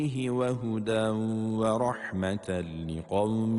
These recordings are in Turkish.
وَهُدًى وَرَحْمَةً لِقَوْمٍ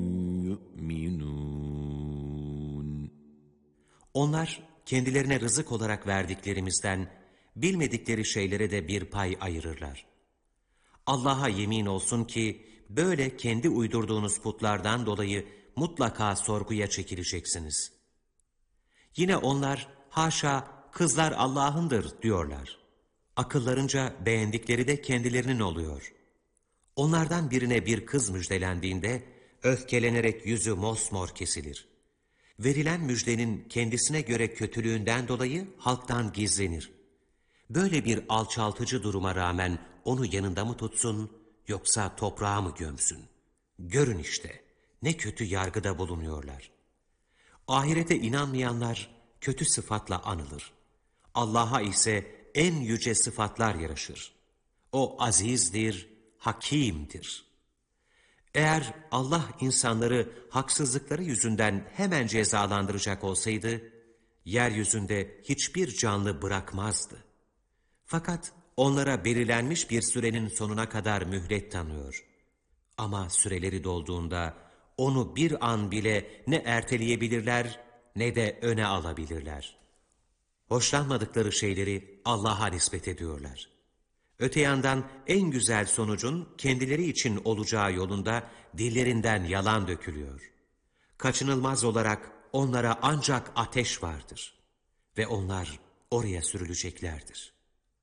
يُؤْمِنُونَ. Onlar kendilerine rızık olarak verdiklerimizden bilmedikleri şeylere de bir pay ayırırlar. Allah'a yemin olsun ki böyle kendi uydurduğunuz putlardan dolayı mutlaka sorguya çekileceksiniz. Yine onlar haşa kızlar Allah'ındır diyorlar. Akıllarınca beğendikleri de kendilerinin oluyor. Onlardan birine bir kız müjdelendiğinde öfkelenerek yüzü mosmor kesilir. Verilen müjdenin kendisine göre kötülüğünden dolayı halktan gizlenir. Böyle bir alçaltıcı duruma rağmen onu yanında mı tutsun yoksa toprağa mı gömsün? Görün işte ne kötü yargıda bulunuyorlar. Ahirete inanmayanlar kötü sıfatla anılır. Allah'a ise en yüce sıfatlar yaraşır. O azizdir, hakimdir. Eğer Allah insanları haksızlıkları yüzünden hemen cezalandıracak olsaydı, yeryüzünde hiçbir canlı bırakmazdı. Fakat onlara belirlenmiş bir sürenin sonuna kadar mühlet tanıyor. Ama süreleri dolduğunda onu bir an bile ne erteleyebilirler ne de öne alabilirler. Hoşlanmadıkları şeyleri Allah'a nispet ediyorlar. Öte yandan en güzel sonucun kendileri için olacağı yolunda dillerinden yalan dökülüyor. Kaçınılmaz olarak onlara ancak ateş vardır ve onlar oraya sürüleceklerdir.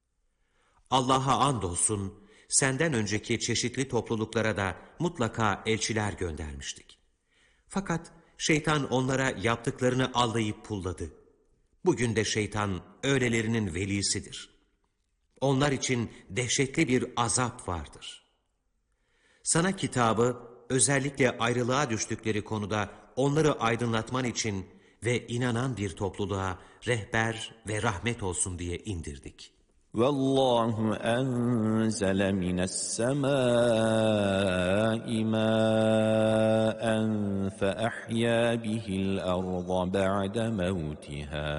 Allah'a andolsun senden önceki çeşitli topluluklara da mutlaka elçiler göndermiştik. Fakat şeytan onlara yaptıklarını allayıp pulladı. Bugün de şeytan öylelerinin velisidir. Onlar için dehşetli bir azap vardır. Sana kitabı özellikle ayrılığa düştükleri konuda onları aydınlatman için ve inanan bir topluluğa rehber ve rahmet olsun diye indirdik. وَاللّٰهُ أَنْزَلَ مِنَ السَّمَاءِ مَاءً فَأَحْيَا بِهِ الْأَرْضَ بَعْدَ مَوْتِهَا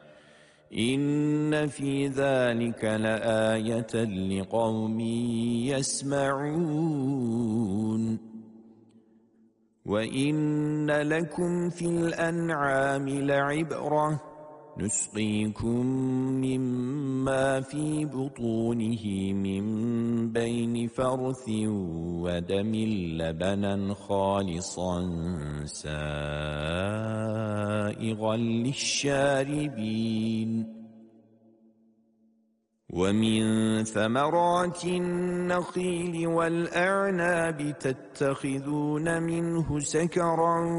إِنَّ فِي ذَٰلِكَ لَآيَةً لِقَوْمٍ يَسْمَعُونَ وَإِنَّ لَكُمْ فِي الْأَنْعَامِ لَعِبْرَةً نُسْقِيكُم مِّمَّا فِي بُطُونِهِ مِن بَيْنِ فَرْثٍ وَدَمٍ لَّبَنًا خَالِصًا سَائِغًا لِّلشَّارِبِينَ وَمِن ثَمَرَاتِ النَّخِيلِ وَالْأَعْنَابِ تَتَّخِذُونَ مِنْهُ سَكَرًا